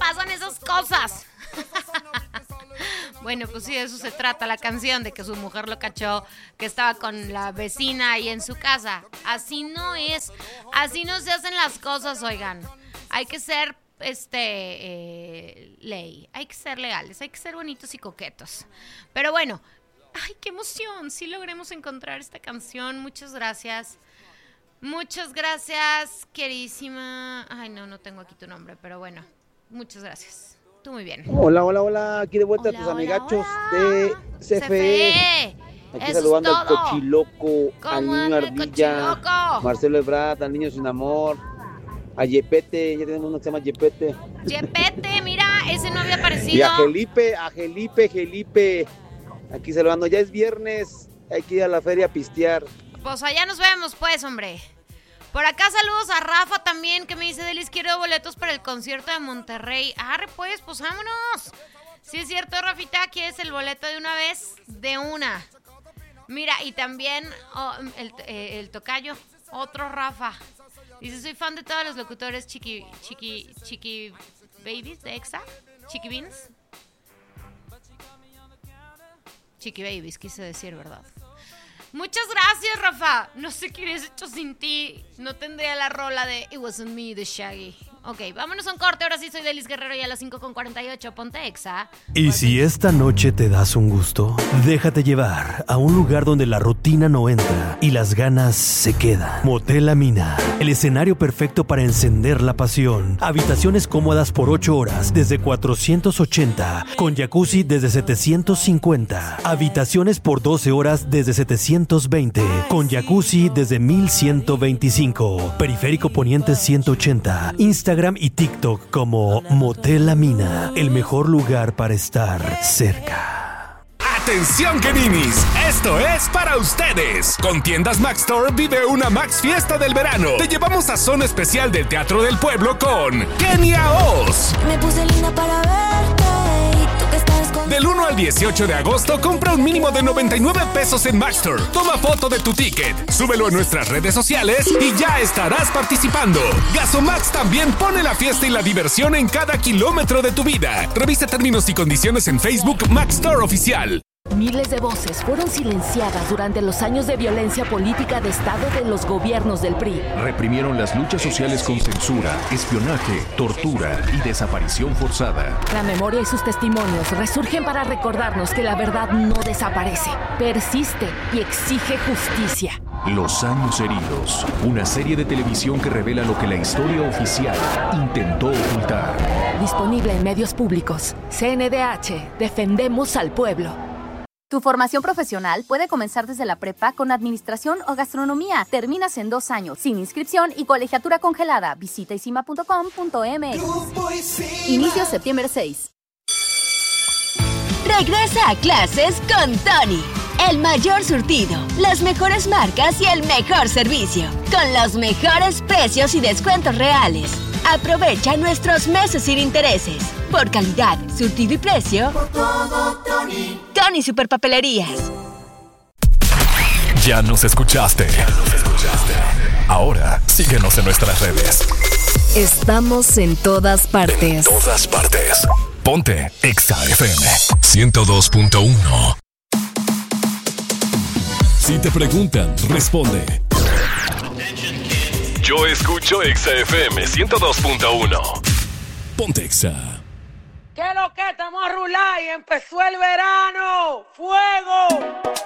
pasan esas cosas. Bueno, pues sí, de eso se trata la canción, de que su mujer lo cachó, que estaba con la vecina ahí en su casa. Así no es, así no se hacen las cosas, oigan. Hay que ser, ley, hay que ser legales, hay que ser bonitos y coquetos. Pero bueno, ay, qué emoción, sí logremos encontrar esta canción, muchas gracias. Muchas gracias, queridísima. Ay, no tengo aquí tu nombre, pero bueno, muchas gracias. Tú muy bien. Hola, aquí de vuelta a tus amigachos de CFE. Aquí eso saludando es al todo. Cochiloco, al niño Ardilla, Marcelo Ebrard, al niño Sin Amor, a Yepete, ya tenemos uno que se llama Yepete. Yepete, mira, ese no había aparecido. Y a Felipe. Aquí saludando, ya es viernes, hay que ir a la feria a pistear. Pues allá nos vemos, pues, hombre. Por acá saludos a Rafa también, que me dice, Delis, quiero boletos para el concierto de Monterrey. Arre, pues vámonos. Sí es cierto, Rafita, ¿quieres el boleto de una vez? De una. Mira, y también el tocayo, otro Rafa. Dice, soy fan de todos los locutores Chiqui Babies de EXA. Chiqui Beans. Chiqui Babies, quise decir, ¿verdad? Muchas gracias, Rafa. No sé qué hubieras hecho sin ti. No tendría la rola de It Wasn't Me de Shaggy. Ok, vámonos a un corte. Ahora sí soy Delis Guerrero y a las 5:48. Ponte Exa. Y si esta noche te das un gusto, déjate llevar a un lugar donde la rutina no entra y las ganas se quedan. Motel La Mina, el escenario perfecto para encender la pasión. Habitaciones cómodas por 8 horas desde 480, con jacuzzi desde 750. Habitaciones por 12 horas desde 720, con jacuzzi desde 1125. Periférico Poniente 180. Instagram y TikTok como Motel La Mina, el mejor lugar para estar cerca. ¡Atención, Keninis! Esto es para ustedes. Con Tiendas Max Store vive una Max Fiesta del verano. Te llevamos a zona especial del Teatro del Pueblo con Kenia Oz. Me puse linda para verte y tú que estás con... Del 1 al 18 de agosto, compra un mínimo de 99 pesos en Max Store. Toma foto de tu ticket, súbelo en nuestras redes sociales y ya estarás participando. Gasomax también pone la fiesta y la diversión en cada kilómetro de tu vida. Revisa términos y condiciones en Facebook Max Store Oficial. Miles de voces fueron silenciadas durante los años de violencia política de Estado de los gobiernos del PRI. Reprimieron las luchas sociales con censura, espionaje, tortura y desaparición forzada. La memoria y sus testimonios resurgen para recordarnos que la verdad no desaparece, persiste y exige justicia. Los años heridos, una serie de televisión que revela lo que la historia oficial intentó ocultar. Disponible en medios públicos. CNDH, defendemos al pueblo. Tu formación profesional puede comenzar desde la prepa con administración o gastronomía. Terminas en 2 años, sin inscripción y colegiatura congelada. Visita isima.com.mx. Inicio septiembre 6. Regresa a clases con Tony. El mayor surtido, las mejores marcas y el mejor servicio. Con los mejores precios y descuentos reales. Aprovecha nuestros meses sin intereses. Por calidad, surtido y precio. Por todo, Tony. Tony Superpapelerías. Ya nos escuchaste. Ahora síguenos en nuestras redes. Estamos en todas partes. Ponte Exa FM 102.1. Si te preguntan, responde. Yo escucho Exa FM 102.1. Ponte Exa. ¿Qué es lo que estamos a rular y empezó el verano? ¡Fuego!